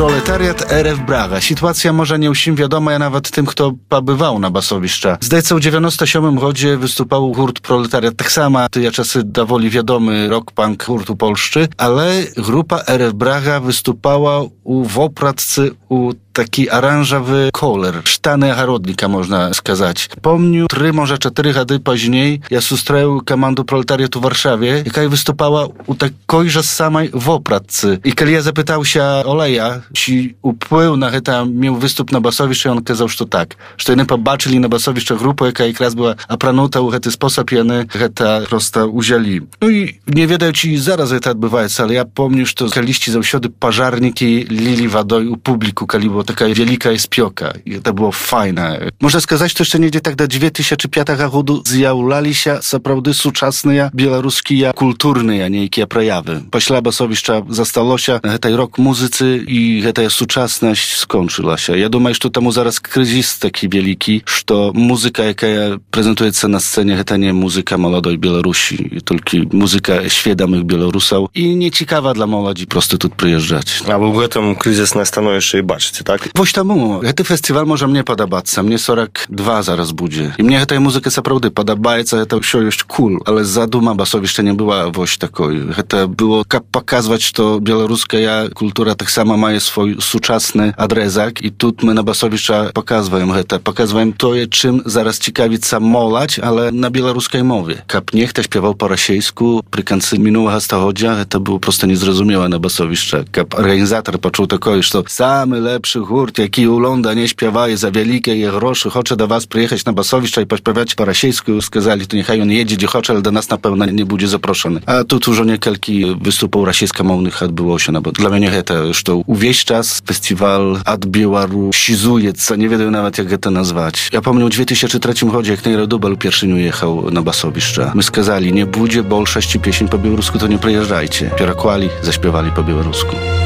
Proletariat RF Braga. Sytuacja może nie усім wiadoma, ja nawet tym, kto pobywał na basowiszcza. Zdaється, у 97 гоdzie wystupał hurt Proletariat. Tak samo, ja czasy dawoli wiadomy rock-punk hurtu Polszczy, ale grupa RF Braga wystupała u Wopratcy u taki aranżowy koler, sztany ogrodnika, można skazać. Pomniu, 3, może 4 lata później, ja sustrzał komandu Proletariatu w Warszawie, jaka wystupała u takojże samej Wopratcy. I kiedy ja zapytał się Oleja, czy upłył na heta miał wystup na basowiszcze, on kazał, że tak. Że oni pobaczyli na basowiszcze grupę, jaka jak raz była apranuta u hety sposób, i oni heta prosto uzięli. No i nie wiedział, czy zaraz heta odbywa się, ale ja pomnię, że to kaliści zawsiody pożarniki lili wodą u publiku, kalibu taka wielka spioka. I to było fajne. Można skazać, to jeszcze nie tak do 2005 roku zjawlali się naprawdę współczesne białoruskie kulturne niejakie prejawy. Pośle basowiszcza zastało się tej rock muzycy i ta współczesność skończyła się. Ja думаю, że temu zaraz kryzys taki wielki, że muzyka, jaka prezentuje się na scenie, to nie muzyka młodej Białorusi, tylko muzyka świadomych Białorusów i nieciekawa dla młodzi prosto tu przyjeżdżać. A w tym kryzys nastanął jeszcze i baczcie, tak? Właśnie temu, ten festiwal może mnie podobać, mnie 42 zaraz budzi. I mnie ta muzyka naprawdę podoba, to все jest cool, ale zaduma basowiszcza nie była właśnie takiej. To było pokazać, że białoruska kultura tak samo ma swój współczesny adresak i tu my na basowiszcza pokazujemy to, czym zaraz ciekawica molać, ale na białoruskiej mowie. Kap niech to śpiewał po rosyjsku, przy końcu minionego stulecia, to było prosto niezrozumiałe na basowiszcze. Kap organizator poczuł takoś, że samy lepszy hurt, jaki u Londynie śpiewaje za wielkie groszy, chce do was przyjechać na basowiszcze i pośpiewać po rosyjsku, skazali, to niechaj on jedzie, gdzie chce, ale do nas na pewno nie będzie zaproszony. A tu dużo niekielki wystupów rosyjsko-mownych odbyło się, no bo dla mnie to, że uwieś czas festiwal odbiałorusizuje, co nie wiem nawet jak to nazwać. Ja pomnę w 2003 roku, jak Nejra Dubel pierwszy jechał na basowiszcze. My skazali, nie będzie bolszości pieśń po białorusku, to nie przyjeżdżajcie. Pierakłali, zaśpiewali po białorusku.